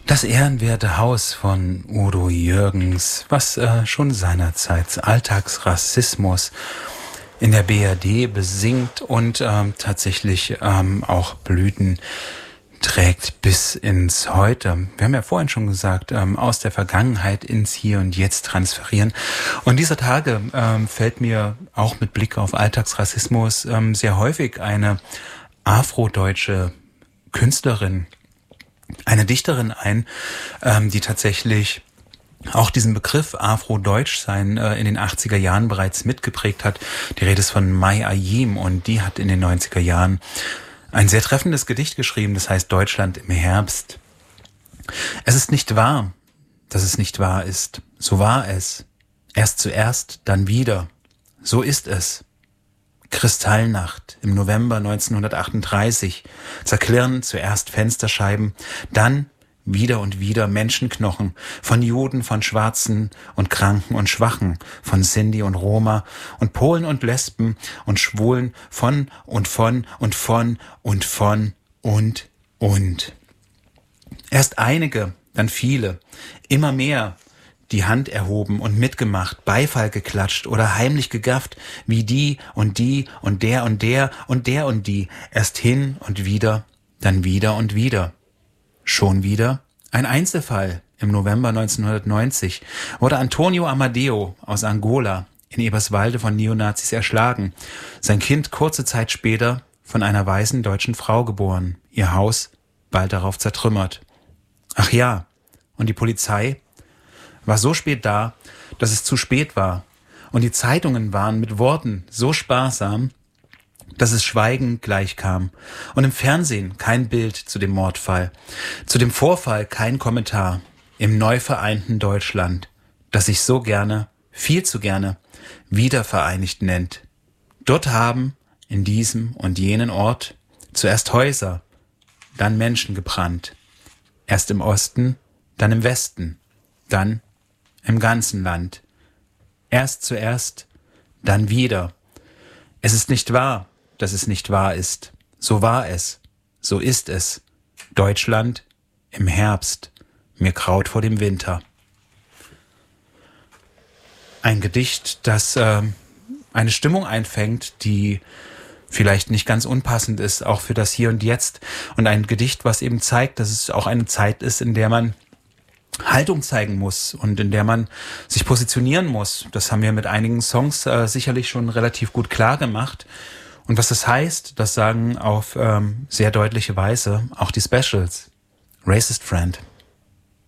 Das ehrenwerte Haus von Udo Jürgens, was schon seinerzeit Alltagsrassismus in der BRD besingt und tatsächlich auch Blüten trägt bis ins Heute. Wir haben ja vorhin schon gesagt, aus der Vergangenheit ins Hier und Jetzt transferieren. Und dieser Tage fällt mir auch mit Blick auf Alltagsrassismus sehr häufig eine afrodeutsche Künstlerin, eine Dichterin ein, die tatsächlich auch diesen Begriff Afrodeutschsein in den 80er Jahren bereits mitgeprägt hat. Die Rede ist von Mai Ayim und die hat in den 90er Jahren ein sehr treffendes Gedicht geschrieben, das heißt Deutschland im Herbst. Es ist nicht wahr, dass es nicht wahr ist. So war es. Erst zuerst, dann wieder. So ist es. Kristallnacht im November 1938. Zerklirren zuerst Fensterscheiben, dann wieder und wieder Menschenknochen, von Juden, von Schwarzen und Kranken und Schwachen, von Sinti und Roma und Polen und Lesben und Schwulen, von und von und von und von und. Erst einige, dann viele, immer mehr, die Hand erhoben und mitgemacht, Beifall geklatscht oder heimlich gegafft, wie die und der und der und der und die, erst hin und wieder, dann wieder und wieder. Schon wieder ein Einzelfall. Im November 1990 wurde Antonio Amadeo aus Angola in Eberswalde von Neonazis erschlagen. Sein Kind kurze Zeit später von einer weißen deutschen Frau geboren. Ihr Haus bald darauf zertrümmert. Ach ja, und die Polizei war so spät da, dass es zu spät war. Und die Zeitungen waren mit Worten so sparsam, dass es schweigend gleichkam. Und im Fernsehen kein Bild zu dem Mordfall. Zu dem Vorfall kein Kommentar. Im neu vereinten Deutschland, das sich so gerne, viel zu gerne, wiedervereinigt nennt. Dort haben, in diesem und jenen Ort, zuerst Häuser, dann Menschen gebrannt. Erst im Osten, dann im Westen, dann im ganzen Land. Erst zuerst, dann wieder. Es ist nicht wahr, dass es nicht wahr ist. So war es. So ist es. Deutschland im Herbst. Mir graut vor dem Winter. Ein Gedicht, das eine Stimmung einfängt, die vielleicht nicht ganz unpassend ist, auch für das Hier und Jetzt. Und ein Gedicht, was eben zeigt, dass es auch eine Zeit ist, in der man Haltung zeigen muss und in der man sich positionieren muss. Das haben wir mit einigen Songs sicherlich schon relativ gut klar gemacht. Und was das heißt, das sagen auf sehr deutliche Weise auch die Specials. Racist Friend.